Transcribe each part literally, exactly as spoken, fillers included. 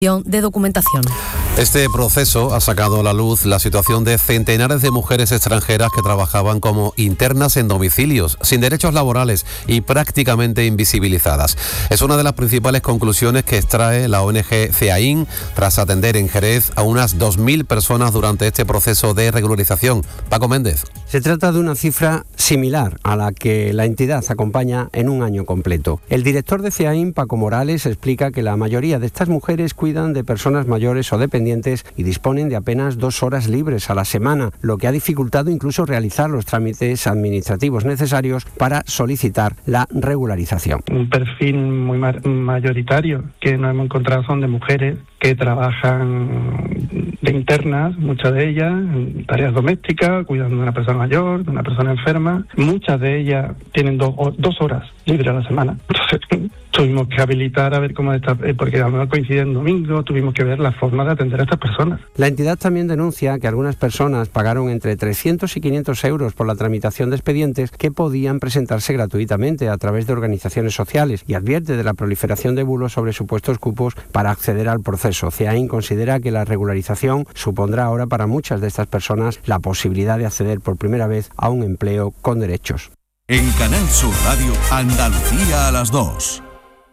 de documentación. Este proceso ha sacado a la luz la situación de centenares de mujeres extranjeras que trabajaban como internas en domicilios, sin derechos laborales y prácticamente invisibilizadas. Es una de las principales conclusiones que extrae la O N G CEAIN tras atender en Jerez a unas dos mil personas durante este proceso de regularización. Paco Méndez. Se trata de una cifra similar a la que la entidad acompaña en un año completo. El director de CEAIN, Paco Morales, explica que la mayoría de estas mujeres cuidan de personas mayores o dependientes y disponen de apenas dos horas libres a la semana, lo que ha dificultado incluso realizar los trámites administrativos necesarios para solicitar la regularización. Un perfil muy mayoritario que nos hemos encontrado son de mujeres que trabajan de internas, muchas de ellas en tareas domésticas, cuidando de una persona mayor, de una persona enferma. Muchas de ellas tienen do, dos horas libres a la semana. Entonces tuvimos que habilitar a ver cómo está, porque a lo mejor coincide en domingo, tuvimos que ver la forma de atender a estas personas. La entidad también denuncia que algunas personas pagaron entre trescientos y quinientos euros por la tramitación de expedientes que podían presentarse gratuitamente a través de organizaciones sociales y advierte de la proliferación de bulos sobre supuestos cupos para acceder al proceso. CEAIN considera que la regularización supondrá ahora para muchas de estas personas la posibilidad de acceder por primera vez a un empleo con derechos. En Canal Sur Radio, Andalucía a las dos.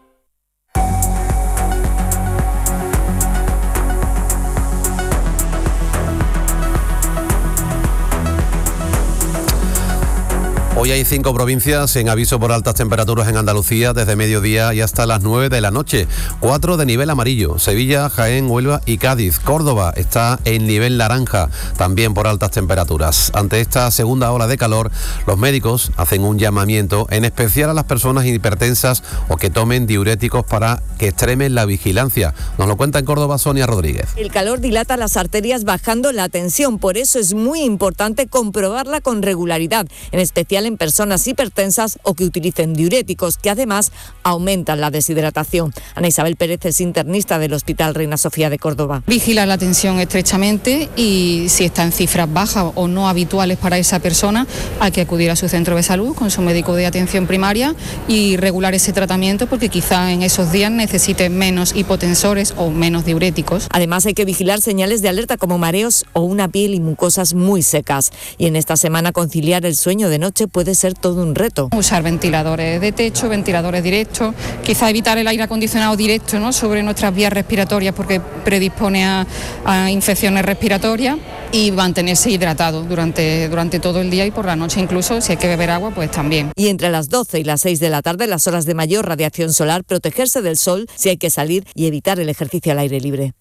Hoy hay cinco provincias en aviso por altas temperaturas en Andalucía desde mediodía y hasta las nueve de la noche. Cuatro de nivel amarillo: Sevilla, Jaén, Huelva y Cádiz. Córdoba está en nivel naranja, también por altas temperaturas. Ante esta segunda ola de calor, los médicos hacen un llamamiento, en especial a las personas hipertensas o que tomen diuréticos para que extremen la vigilancia. Nos lo cuenta en Córdoba Sonia Rodríguez. El calor dilata las arterias bajando la tensión, por eso es muy importante comprobarla con regularidad, en especial en personas hipertensas o que utilicen diuréticos, que además aumentan la deshidratación. Ana Isabel Pérez es internista del Hospital Reina Sofía de Córdoba. Vigilar la tensión estrechamente y si está en cifras bajas o no habituales para esa persona, hay que acudir a su centro de salud con su médico de atención primaria y regular ese tratamiento, porque quizá en esos días necesite menos hipotensores o menos diuréticos. Además hay que vigilar señales de alerta como mareos o una piel y mucosas muy secas. Y en esta semana conciliar el sueño de noche puede ser todo un reto. Usar ventiladores de techo, ventiladores directos, quizá evitar el aire acondicionado directo, ¿no?, sobre nuestras vías respiratorias, porque predispone a, a infecciones respiratorias, y mantenerse hidratado durante, durante todo el día y por la noche incluso, si hay que beber agua, pues también. Y entre las doce y las seis de la tarde, las horas de mayor radiación solar, protegerse del sol si hay que salir y evitar el ejercicio al aire libre.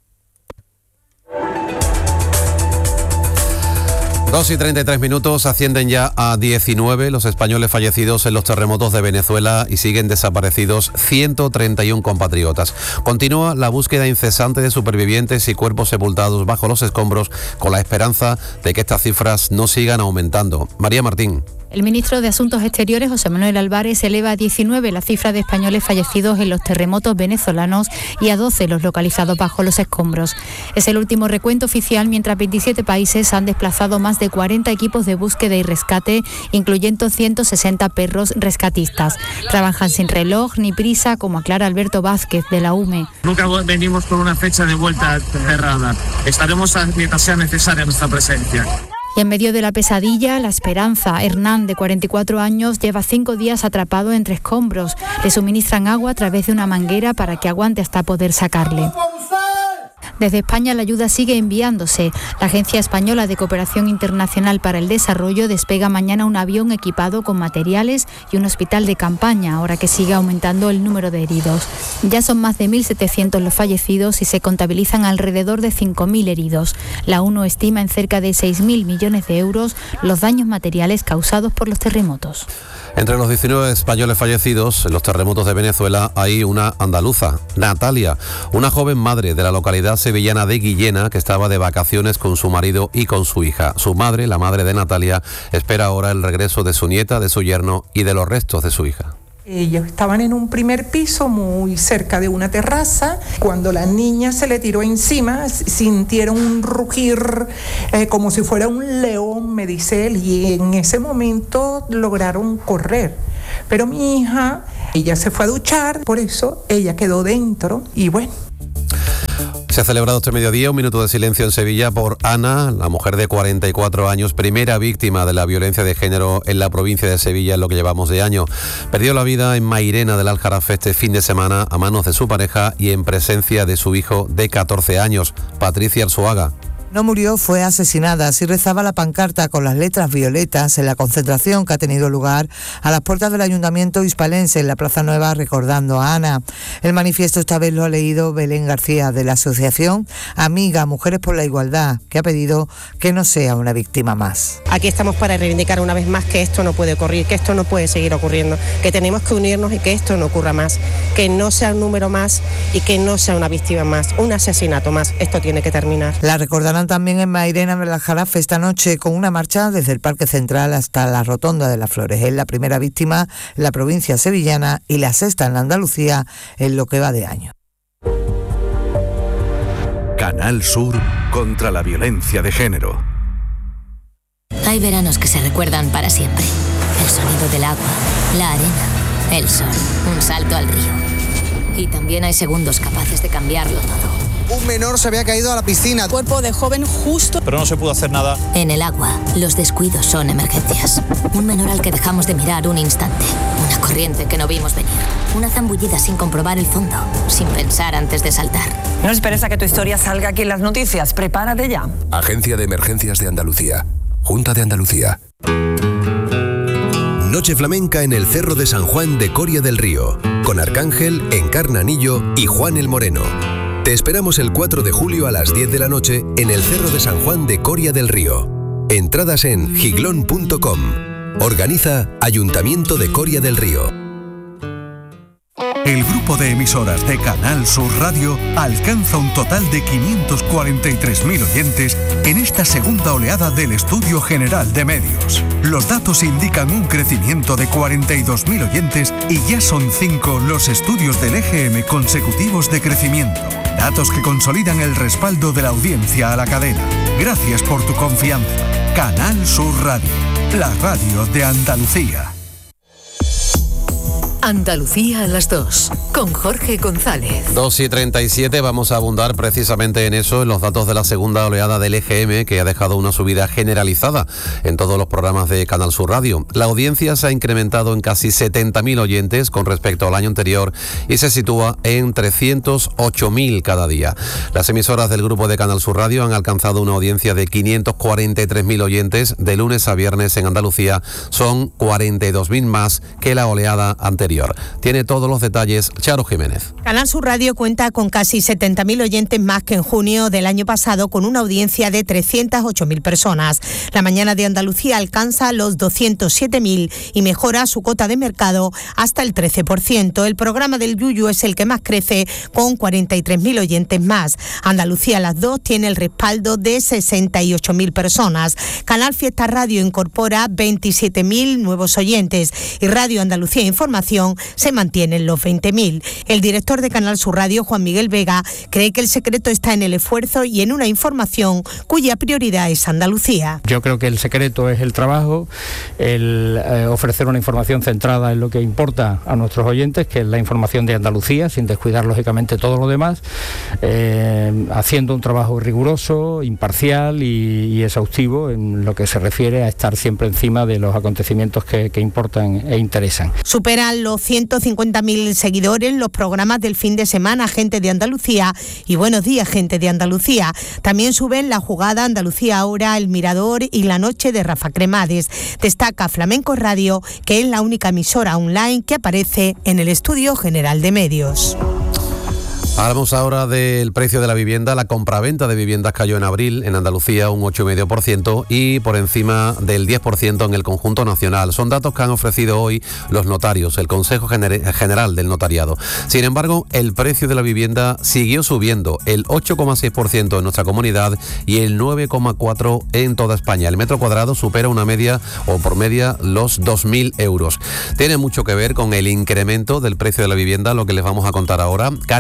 dos y treinta y tres minutos, ascienden ya a diecinueve los españoles fallecidos en los terremotos de Venezuela y siguen desaparecidos ciento treinta y uno compatriotas. Continúa la búsqueda incesante de supervivientes y cuerpos sepultados bajo los escombros, con la esperanza de que estas cifras no sigan aumentando. María Martín. El ministro de Asuntos Exteriores, José Manuel Álvarez, eleva a diecinueve la cifra de españoles fallecidos en los terremotos venezolanos y a doce los localizados bajo los escombros. Es el último recuento oficial, mientras veintisiete países han desplazado más de cuarenta equipos de búsqueda y rescate, incluyendo ciento sesenta perros rescatistas. Trabajan sin reloj ni prisa, como aclara Alberto Vázquez, de la U M E. Nunca venimos con una fecha de vuelta cerrada. Estaremos mientras sea necesaria nuestra presencia. Y en medio de la pesadilla, la esperanza. Hernán, de cuarenta y cuatro años, lleva cinco días atrapado entre escombros. Le suministran agua a través de una manguera para que aguante hasta poder sacarle. Desde España la ayuda sigue enviándose. La Agencia Española de Cooperación Internacional para el Desarrollo despega mañana un avión equipado con materiales y un hospital de campaña, ahora que sigue aumentando el número de heridos. Ya son más de mil setecientos los fallecidos y se contabilizan alrededor de cinco mil heridos. La ONU estima en cerca de seis mil millones de euros los daños materiales causados por los terremotos. Entre los diecinueve españoles fallecidos en los terremotos de Venezuela hay una andaluza, Natalia, una joven madre de la localidad sevillana de Guillena que estaba de vacaciones con su marido y con su hija. Su madre, la madre de Natalia, espera ahora el regreso de su nieta, de su yerno y de los restos de su hija. Ellos estaban en un primer piso muy cerca de una terraza. Cuando la niña se le tiró encima, sintieron un rugir eh, como si fuera un león, me dice él, y en ese momento lograron correr. Pero mi hija, ella se fue a duchar, por eso ella quedó dentro y bueno. Se ha celebrado este mediodía un minuto de silencio en Sevilla por Ana, la mujer de cuarenta y cuatro años, primera víctima de la violencia de género en la provincia de Sevilla en lo que llevamos de año. Perdió la vida en Mairena del Aljarafe este fin de semana a manos de su pareja y en presencia de su hijo de catorce años, Patricia Arzuaga. No murió, fue asesinada. Así rezaba la pancarta con las letras violetas en la concentración que ha tenido lugar a las puertas del Ayuntamiento hispalense en la Plaza Nueva, recordando a Ana. El manifiesto esta vez lo ha leído Belén García, de la asociación Amiga Mujeres por la Igualdad, que ha pedido que no sea una víctima más. Aquí estamos para reivindicar una vez más que esto no puede ocurrir, que esto no puede seguir ocurriendo, que tenemos que unirnos y que esto no ocurra más, que no sea un número más y que no sea una víctima más, un asesinato más. Esto tiene que terminar. La recordarán también en Mairena del Aljarafe esta noche con una marcha desde el Parque Central hasta la Rotonda de las Flores. Es la primera víctima en la provincia sevillana y la sexta en Andalucía en lo que va de año. Canal Sur contra la violencia de género. Hay veranos que se recuerdan para siempre. El sonido del agua, la arena, el sol, un salto al río. Y también hay segundos capaces de cambiarlo todo. Un menor se había caído a la piscina. Cuerpo de joven justo. Pero no se pudo hacer nada. En el agua, los descuidos son emergencias. Un menor al que dejamos de mirar un instante. Una corriente que no vimos venir. Una zambullida sin comprobar el fondo. Sin pensar antes de saltar. No esperes a que tu historia salga aquí en las noticias. Prepárate ya. Agencia de Emergencias de Andalucía. Junta de Andalucía. Noche flamenca en el Cerro de San Juan de Coria del Río. Con Arcángel, Encarnanillo y Juan el Moreno. Te esperamos el cuatro de julio a las diez de la noche en el Cerro de San Juan de Coria del Río. Entradas en giglón punto com. Organiza Ayuntamiento de Coria del Río. El grupo de emisoras de Canal Sur Radio alcanza un total de quinientos cuarenta y tres mil oyentes en esta segunda oleada del Estudio General de Medios. Los datos indican un crecimiento de cuarenta y dos mil oyentes y ya son cinco los estudios del E G M consecutivos de crecimiento. Datos que consolidan el respaldo de la audiencia a la cadena. Gracias por tu confianza. Canal Sur Radio, la radio de Andalucía. Andalucía a las dos, con Jorge González. dos y treinta y siete, vamos a abundar precisamente en eso, en los datos de la segunda oleada del E G M, que ha dejado una subida generalizada en todos los programas de Canal Sur Radio. La audiencia se ha incrementado en casi setenta mil oyentes con respecto al año anterior y se sitúa en trescientos ocho mil cada día. Las emisoras del grupo de Canal Sur Radio han alcanzado una audiencia de quinientos cuarenta y tres mil oyentes de lunes a viernes en Andalucía. Son cuarenta y dos mil más que la oleada anterior. Tiene todos los detalles Charo Jiménez. Canal Sur Radio cuenta con casi setenta mil oyentes más que en junio del año pasado, con una audiencia de trescientas ocho mil personas. La mañana de Andalucía alcanza los doscientos siete mil y mejora su cota de mercado hasta el trece por ciento. El programa del Yuyu es el que más crece, con cuarenta y tres mil oyentes más. Andalucía a las dos tiene el respaldo de sesenta y ocho mil personas. Canal Fiesta Radio incorpora veintisiete mil nuevos oyentes y Radio Andalucía Información se mantienen los veinte mil. El director de Canal Sur Radio, Juan Miguel Vega, cree que el secreto está en el esfuerzo y en una información cuya prioridad es Andalucía. Yo creo que el secreto es el trabajo, el eh, ofrecer una información centrada en lo que importa a nuestros oyentes, que es la información de Andalucía, sin descuidar lógicamente todo lo demás, eh, haciendo un trabajo riguroso, imparcial y, y exhaustivo en lo que se refiere a estar siempre encima de los acontecimientos que, que importan e interesan. Superan los ciento cincuenta mil seguidores los programas del fin de semana Gente de Andalucía y Buenos Días Gente de Andalucía. También suben La Jugada, Andalucía Ahora, El Mirador y La Noche de Rafa Cremades. Destaca Flamenco Radio, que es la única emisora online que aparece en el Estudio General de Medios. Hablamos ahora del precio de la vivienda. La compraventa de viviendas cayó en abril en Andalucía un ocho coma cinco por ciento y por encima del diez por ciento en el conjunto nacional. Son datos que han ofrecido hoy los notarios, el Consejo General del Notariado. Sin embargo, el precio de la vivienda siguió subiendo, el ocho coma seis por ciento en nuestra comunidad y el nueve coma cuatro por ciento en toda España. El metro cuadrado supera una media o por media los dos mil euros. Tiene mucho que ver con el incremento del precio de la vivienda, lo que les vamos a contar ahora. Cáritas ha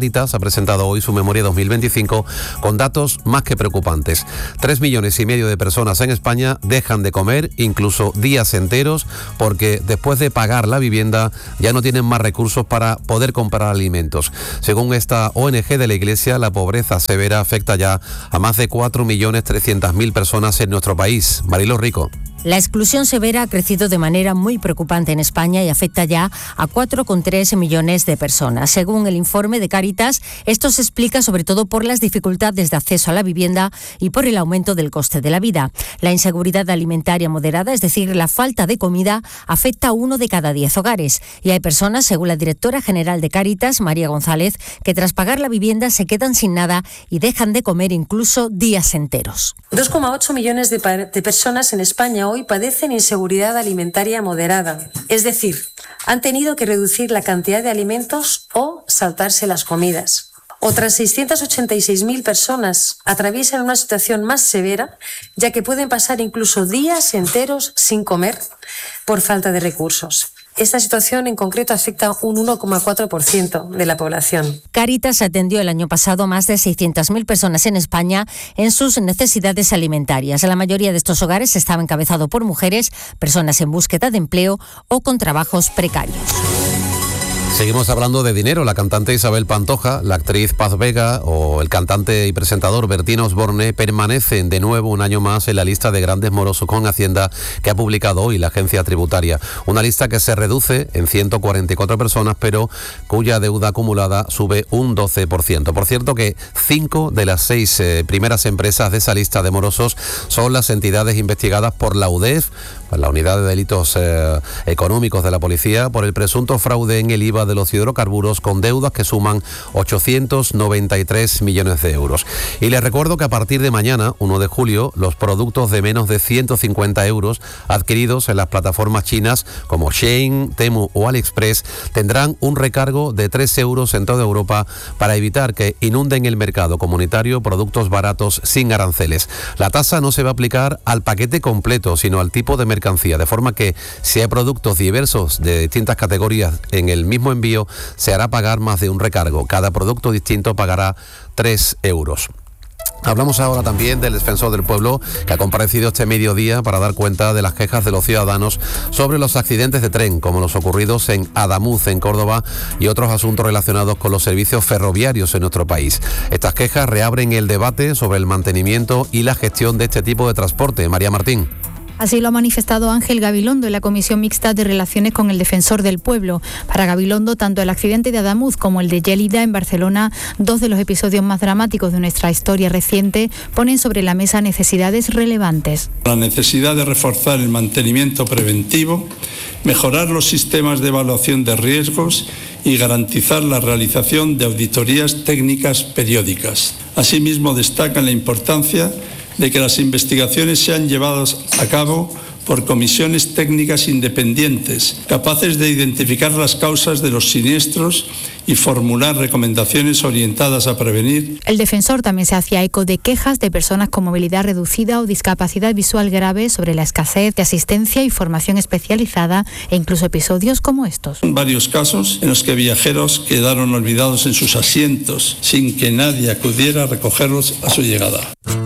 presentado hoy su memoria dos mil veinticinco con datos más que preocupantes. Tres millones y medio de personas en España dejan de comer incluso días enteros porque después de pagar la vivienda ya no tienen más recursos para poder comprar alimentos. Según esta O N G de la Iglesia, la pobreza severa afecta ya a más de cuatro millones trescientas mil personas en nuestro país. Marilo Rico. La exclusión severa ha crecido de manera muy preocupante en España y afecta ya a cuatro coma tres millones de personas. Según el informe de Cáritas, esto se explica sobre todo por las dificultades de acceso a la vivienda y por el aumento del coste de la vida. La inseguridad alimentaria moderada, es decir, la falta de comida, afecta a uno de cada diez hogares. Y hay personas, según la directora general de Cáritas, María González, que tras pagar la vivienda se quedan sin nada y dejan de comer incluso días enteros. dos coma ocho millones de, de personas en España hoy padecen inseguridad alimentaria moderada, es decir, han tenido que reducir la cantidad de alimentos o saltarse las comidas. Otras seiscientas ochenta y seis mil personas atraviesan una situación más severa, ya que pueden pasar incluso días enteros sin comer por falta de recursos. Esta situación en concreto afecta a un uno coma cuatro por ciento de la población. Cáritas atendió el año pasado a más de seiscientas mil personas en España en sus necesidades alimentarias. La mayoría de estos hogares estaba encabezado por mujeres, personas en búsqueda de empleo o con trabajos precarios. Seguimos hablando de dinero. La cantante Isabel Pantoja, la actriz Paz Vega o el cantante y presentador Bertín Osborne permanecen de nuevo un año más en la lista de grandes morosos con Hacienda que ha publicado hoy la agencia tributaria. Una lista que se reduce en ciento cuarenta y cuatro personas, pero cuya deuda acumulada sube un doce por ciento. Por cierto que cinco de las seis eh, primeras empresas de esa lista de morosos son las entidades investigadas por la U D E F, la Unidad de Delitos eh, Económicos de la Policía, por el presunto fraude en el I V A de los hidrocarburos con deudas que suman ochocientos noventa y tres millones de euros. Y les recuerdo que a partir de mañana, uno de julio, los productos de menos de ciento cincuenta euros adquiridos en las plataformas chinas como Shein, Temu o AliExpress tendrán un recargo de tres euros en toda Europa para evitar que inunden el mercado comunitario productos baratos sin aranceles. La tasa no se va a aplicar al paquete completo, sino al tipo de mercancía, de forma que si hay productos diversos de distintas categorías en el mismo envío, se hará pagar más de un recargo. Cada producto distinto pagará tres euros. Hablamos ahora también del Defensor del Pueblo, que ha comparecido este mediodía para dar cuenta de las quejas de los ciudadanos sobre los accidentes de tren, como los ocurridos en Adamuz, en Córdoba, y otros asuntos relacionados con los servicios ferroviarios en nuestro país. Estas quejas reabren el debate sobre el mantenimiento y la gestión de este tipo de transporte. María Martín. Así lo ha manifestado Ángel Gabilondo en la Comisión Mixta de Relaciones con el Defensor del Pueblo. Para Gabilondo, tanto el accidente de Adamuz como el de Yélida en Barcelona, dos de los episodios más dramáticos de nuestra historia reciente, ponen sobre la mesa necesidades relevantes. La necesidad de reforzar el mantenimiento preventivo, mejorar los sistemas de evaluación de riesgos y garantizar la realización de auditorías técnicas periódicas. Asimismo, destacan la importancia de que las investigaciones sean llevadas a cabo por comisiones técnicas independientes, capaces de identificar las causas de los siniestros y formular recomendaciones orientadas a prevenir. El defensor también se hacía eco de quejas de personas con movilidad reducida o discapacidad visual grave sobre la escasez de asistencia y formación especializada e incluso episodios como estos. Varios casos en los que viajeros quedaron olvidados en sus asientos sin que nadie acudiera a recogerlos a su llegada.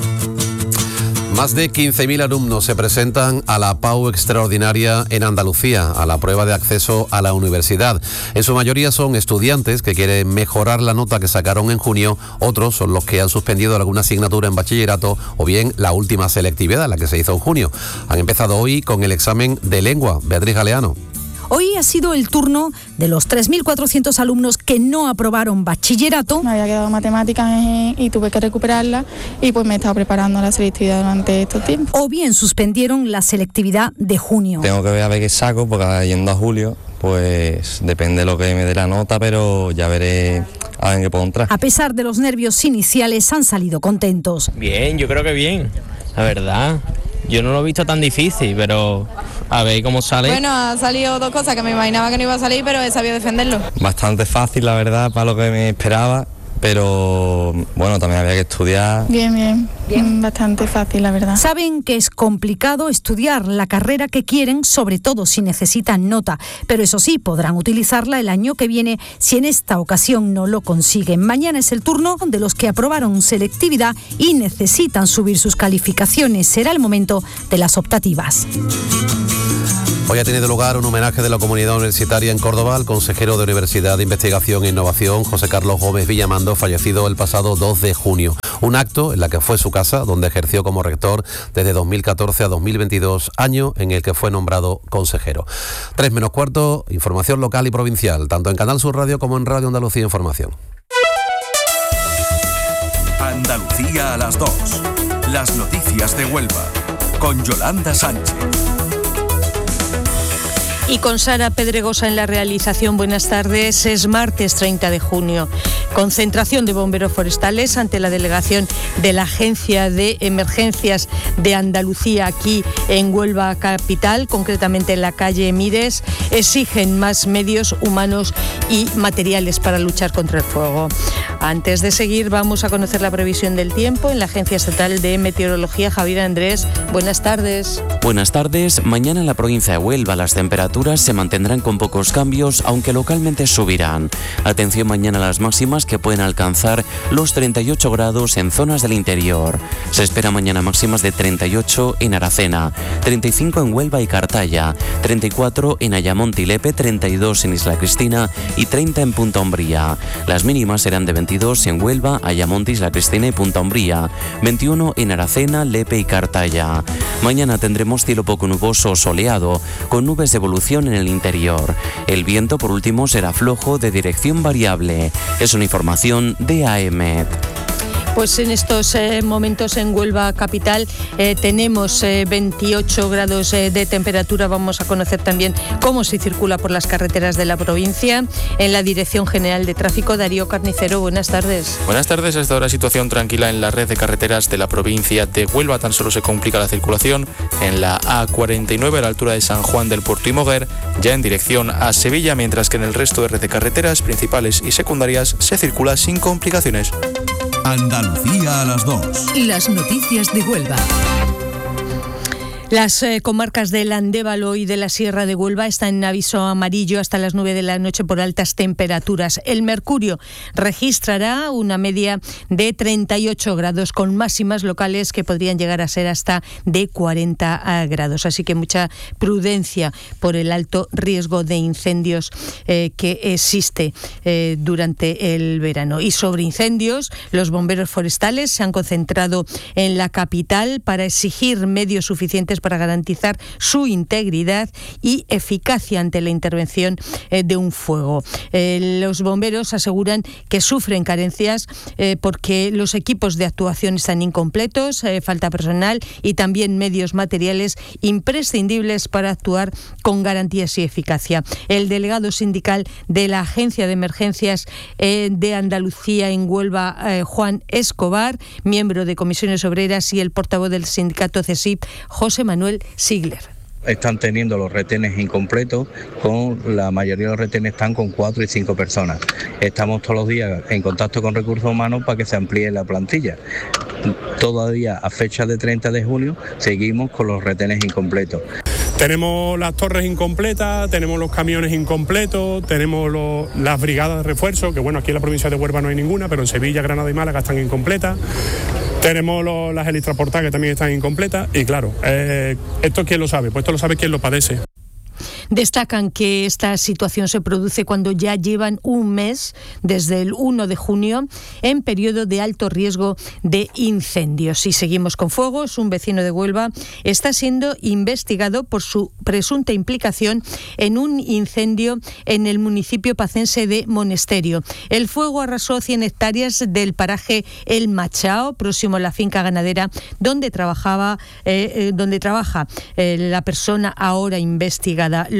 Más de quince mil alumnos se presentan a la P A U extraordinaria en Andalucía, a la prueba de acceso a la universidad. En su mayoría son estudiantes que quieren mejorar la nota que sacaron en junio, otros son los que han suspendido alguna asignatura en bachillerato o bien la última selectividad, la que se hizo en junio. Han empezado hoy con el examen de lengua. Beatriz Galeano. Hoy ha sido el turno de los tres mil cuatrocientos alumnos que no aprobaron bachillerato. Me había quedado matemáticas y tuve que recuperarla y pues me he estado preparando la selectividad durante estos tiempos. O bien suspendieron la selectividad de junio. Tengo que ver a ver qué saco porque yendo a julio pues depende de lo que me dé la nota, pero ya veré a ver en qué puedo entrar. A pesar de los nervios iniciales han salido contentos. Bien, yo creo que bien, la verdad. Yo no lo he visto tan difícil, pero a ver cómo sale. Bueno, ha salido dos cosas que me imaginaba que no iba a salir, pero he sabido defenderlo. Bastante fácil, la verdad, para lo que me esperaba. pero bueno, también había que estudiar. Bien, bien, bien. Bastante fácil, la verdad. Saben que es complicado estudiar la carrera que quieren, sobre todo si necesitan nota, pero eso sí, podrán utilizarla el año que viene si en esta ocasión no lo consiguen. Mañana es el turno de los que aprobaron selectividad y necesitan subir sus calificaciones. Será el momento de las optativas. Hoy ha tenido lugar un homenaje de la comunidad universitaria en Córdoba al consejero de Universidad de Investigación e Innovación, José Carlos Gómez Villamando, fallecido el pasado dos de junio. Un acto en la que fue su casa, donde ejerció como rector desde dos mil catorce a dos mil veintidós, año en el que fue nombrado consejero. Tres menos cuarto, información local y provincial, tanto en Canal Sur Radio como en Radio Andalucía Información. Andalucía a las dos. Las noticias de Huelva, con Yolanda Sánchez. Y con Sara Pedregosa en la realización. Buenas tardes. Es martes treinta de junio. Concentración de bomberos forestales ante la delegación de la Agencia de Emergencias de Andalucía aquí en Huelva capital, concretamente en la calle Mires. Exigen más medios humanos y materiales para luchar contra el fuego. Antes de seguir, vamos a conocer la previsión del tiempo en la Agencia Estatal de Meteorología. Javier Andrés, buenas tardes. Buenas tardes. Mañana en la provincia de Huelva las temperaturas se mantendrán con pocos cambios, aunque localmente subirán. Atención mañana a las máximas, que pueden alcanzar los treinta y ocho grados en zonas del interior. Se espera mañana máximas de treinta y ocho en Aracena, treinta y cinco en Huelva y Cartaya, treinta y cuatro en Ayamonte y Lepe, treinta y dos en Isla Cristina y treinta en Punta Umbría. Las mínimas serán de veintidós en Huelva, Ayamonte, Isla Cristina y Punta Umbría, veintiuno en Aracena, Lepe y Cartaya. Mañana tendremos cielo poco nuboso o soleado, con nubes de evolución en el interior. El viento, por último, será flojo de dirección variable. Es una información de A E M E T. Pues en estos eh, momentos en Huelva capital eh, tenemos eh, veintiocho grados eh, de temperatura. Vamos a conocer también cómo se circula por las carreteras de la provincia. En la Dirección General de Tráfico, Darío Carnicero, buenas tardes. Buenas tardes. Hasta ahora situación tranquila en la red de carreteras de la provincia de Huelva. Tan solo se complica la circulación en la A cuarenta y nueve a la altura de San Juan del Puerto y Moguer, ya en dirección a Sevilla, mientras que en el resto de red de carreteras principales y secundarias se circula sin complicaciones. Andalucía a las dos. Las noticias de Huelva. Las eh, comarcas del Andévalo y de la Sierra de Huelva están en aviso amarillo hasta las nueve de la noche por altas temperaturas. El mercurio registrará una media de treinta y ocho grados, con máximas locales que podrían llegar a ser hasta de cuarenta grados. Así que mucha prudencia por el alto riesgo de incendios eh, que existe eh, durante el verano. Y sobre incendios, los bomberos forestales se han concentrado en la capital para exigir medios suficientes para garantizar su integridad y eficacia ante la intervención eh, de un fuego. Eh, los bomberos aseguran que sufren carencias eh, porque los equipos de actuación están incompletos, eh, falta personal y también medios materiales imprescindibles para actuar con garantías y eficacia. El delegado sindical de la Agencia de Emergencias eh, de Andalucía en Huelva, eh, Juan Escobar, miembro de Comisiones Obreras, y el portavoz del sindicato CESIP, José Manuel Sigler. Están teniendo los retenes incompletos, con la mayoría de los retenes están con cuatro y cinco personas. Estamos todos los días en contacto con recursos humanos para que se amplíe la plantilla. Todavía a fecha de treinta de junio seguimos con los retenes incompletos. Tenemos las torres incompletas, tenemos los camiones incompletos, tenemos lo, las brigadas de refuerzo, que bueno, aquí en la provincia de Huelva no hay ninguna, pero en Sevilla, Granada y Málaga están incompletas. Tenemos lo, las helitransportadas, que también están incompletas. Y claro, eh, ¿esto quién lo sabe? Pues esto lo sabe quien lo padece. Destacan que esta situación se produce cuando ya llevan un mes, desde el uno de junio, en periodo de alto riesgo de incendios. Y seguimos con fuegos. Un vecino de Huelva está siendo investigado por su presunta implicación en un incendio en el municipio pacense de Monesterio. El fuego arrasó cien hectáreas del paraje El Machao, próximo a la finca ganadera donde trabajaba, eh, eh, donde trabaja eh, la persona ahora investigada.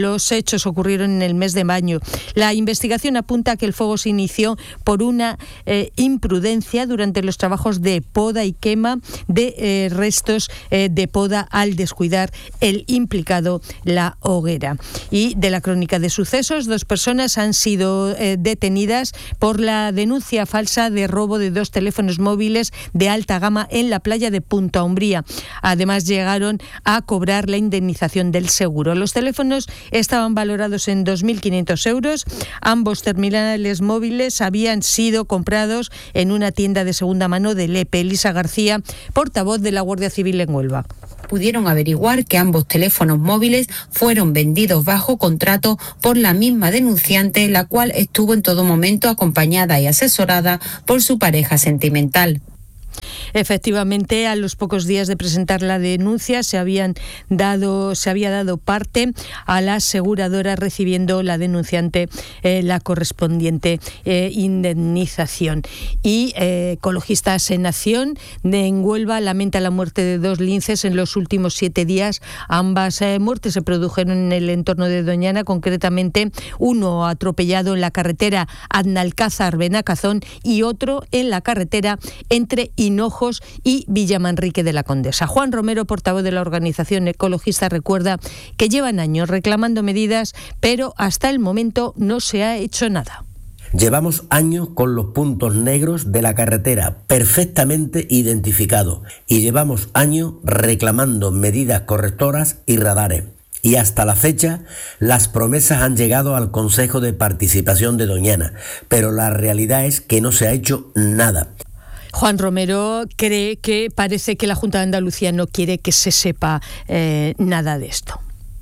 los hechos ocurrieron en el mes de mayo. La investigación apunta a que el fuego se inició por una eh, imprudencia durante los trabajos de poda y quema de eh, restos eh, de poda al descuidar el implicado la hoguera. Y de la crónica de sucesos, dos personas han sido eh, detenidas por la denuncia falsa de robo de dos teléfonos móviles de alta gama en la playa de Punta Umbría. Además, llegaron a cobrar la indemnización del seguro. Los teléfonos estaban valorados en dos mil quinientos euros. Ambos terminales móviles habían sido comprados en una tienda de segunda mano de Lepe. Elisa García, portavoz de la Guardia Civil en Huelva. Pudieron averiguar que ambos teléfonos móviles fueron vendidos bajo contrato por la misma denunciante, la cual estuvo en todo momento acompañada y asesorada por su pareja sentimental. Efectivamente, a los pocos días de presentar la denuncia se habían dado, se había dado parte a la aseguradora, recibiendo la denunciante eh, la correspondiente eh, indemnización. Y eh, Ecologistas en Acción de en Huelva lamenta la muerte de dos linces en los últimos siete días. Ambas eh, muertes se produjeron en el entorno de Doñana, concretamente uno atropellado en la carretera Adnalcázar-Benacazón y otro en la carretera entre Hinojos y Villamanrique de la Condesa. Juan Romero, portavoz de la organización ecologista, recuerda que llevan años reclamando medidas, pero hasta el momento no se ha hecho nada. Llevamos años con los puntos negros de la carretera perfectamente identificados y llevamos años reclamando medidas correctoras y radares. Y hasta la fecha, las promesas han llegado al Consejo de Participación de Doñana, pero la realidad es que no se ha hecho nada. Juan Romero cree que parece que la Junta de Andalucía no quiere que se sepa eh, nada de esto.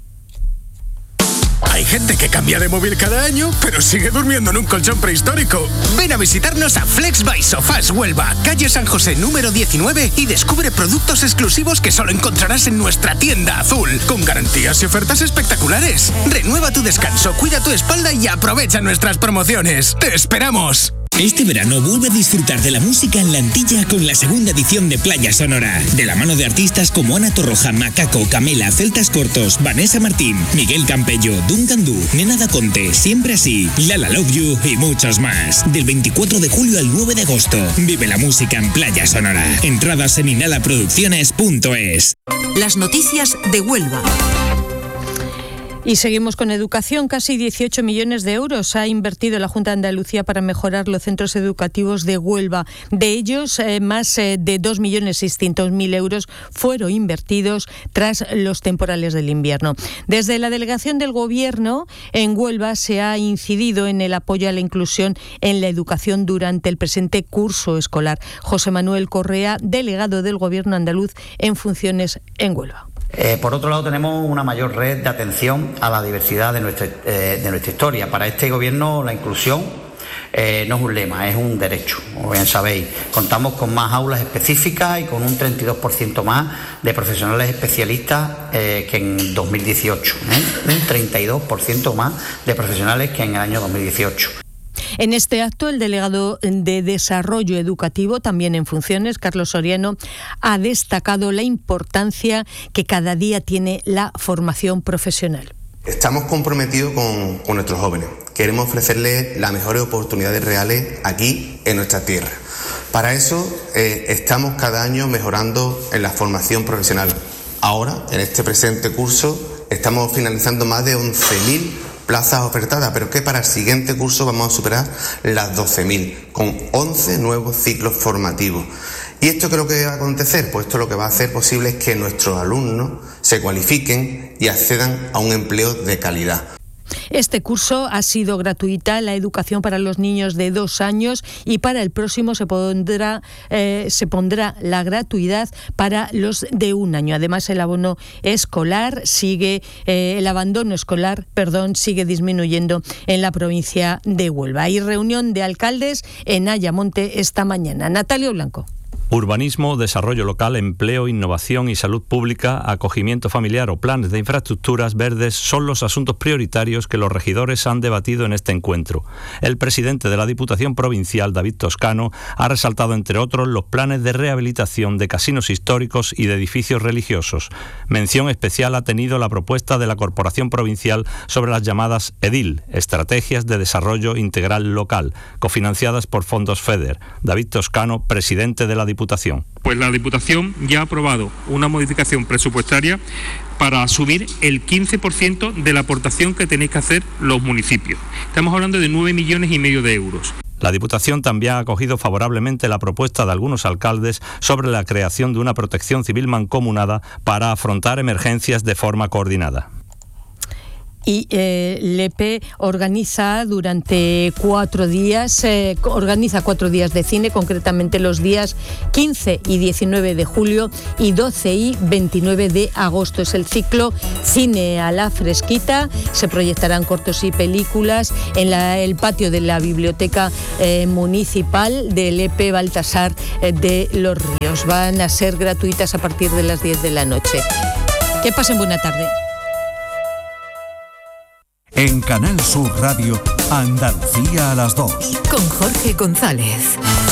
Hay gente que cambia de móvil cada año, pero sigue durmiendo en un colchón prehistórico. Ven a visitarnos a Flex by Sofás Huelva, calle San José número diecinueve, y descubre productos exclusivos que solo encontrarás en nuestra tienda azul, con garantías y ofertas espectaculares. Renueva tu descanso, cuida tu espalda y aprovecha nuestras promociones. ¡Te esperamos! Este verano vuelve a disfrutar de la música en la Antilla con la segunda edición de Playa Sonora. De la mano de artistas como Ana Torroja, Macaco, Camela, Celtas Cortos, Vanessa Martín, Miguel Campello, Duncan Du, Nena Da Conte, Siempre Así, Lala Love You y muchos más. Del veinticuatro de julio al nueve de agosto. Vive la música en Playa Sonora. Entradas en inhalaproducciones punto es. Las noticias de Huelva. Y seguimos con educación. Casi dieciocho millones de euros ha invertido la Junta de Andalucía para mejorar los centros educativos de Huelva. De ellos, eh, más eh, de dos millones seiscientos mil euros fueron invertidos tras los temporales del invierno. Desde la delegación del Gobierno en Huelva se ha incidido en el apoyo a la inclusión en la educación durante el presente curso escolar. José Manuel Correa, delegado del Gobierno andaluz en funciones en Huelva. Eh, por otro lado, tenemos una mayor red de atención a la diversidad de nuestra, eh, de nuestra historia. Para este Gobierno, la inclusión eh, no es un lema, es un derecho, como bien sabéis. Contamos con más aulas específicas y con un treinta y dos por ciento más de profesionales especialistas eh, que en dos mil dieciocho. ¿eh? Un treinta y dos por ciento más de profesionales que en el año dos mil dieciocho. En este acto, el delegado de Desarrollo Educativo, también en funciones, Carlos Soriano, ha destacado la importancia que cada día tiene la formación profesional. Estamos comprometidos con, con nuestros jóvenes. Queremos ofrecerles las mejores oportunidades reales aquí en nuestra tierra. Para eso eh, estamos cada año mejorando en la formación profesional. Ahora, en este presente curso, estamos finalizando más de once mil plazas ofertadas, pero que para el siguiente curso vamos a superar las doce mil, con once nuevos ciclos formativos. ¿Y esto qué es lo que va a acontecer? Pues esto lo que va a hacer posible es que nuestros alumnos se cualifiquen y accedan a un empleo de calidad. Este curso ha sido gratuita la educación para los niños de dos años y para el próximo se pondrá, eh, se pondrá la gratuidad para los de un año. Además, el abono escolar sigue, eh, el abandono escolar, perdón, sigue disminuyendo en la provincia de Huelva. Hay reunión de alcaldes en Ayamonte esta mañana. Natalia Blanco. Urbanismo, desarrollo local, empleo, innovación y salud pública, acogimiento familiar o planes de infraestructuras verdes son los asuntos prioritarios que los regidores han debatido en este encuentro. El presidente de la Diputación Provincial, David Toscano, ha resaltado, entre otros, los planes de rehabilitación de casinos históricos y de edificios religiosos. Mención especial ha tenido la propuesta de la Corporación Provincial sobre las llamadas EDIL, Estrategias de Desarrollo Integral Local, cofinanciadas por fondos FEDER. David Toscano, presidente de la Diputación. Pues la Diputación ya ha aprobado una modificación presupuestaria para asumir el quince por ciento de la aportación que tenéis que hacer los municipios. Estamos hablando de nueve millones y medio de euros. La Diputación también ha acogido favorablemente la propuesta de algunos alcaldes sobre la creación de una protección civil mancomunada para afrontar emergencias de forma coordinada. Y eh, Lepe organiza durante cuatro días, eh, organiza cuatro días de cine, concretamente los días quince y diecinueve de julio y doce y veintinueve de agosto. Es el ciclo Cine a la Fresquita. Se proyectarán cortos y películas en la, el patio de la Biblioteca eh, Municipal de Lepe Baltasar eh, de los Ríos. Van a ser gratuitas a partir de las diez de la noche. Que pasen buena tarde. En Canal Sur Radio, Andalucía a las dos. Con Jorge González.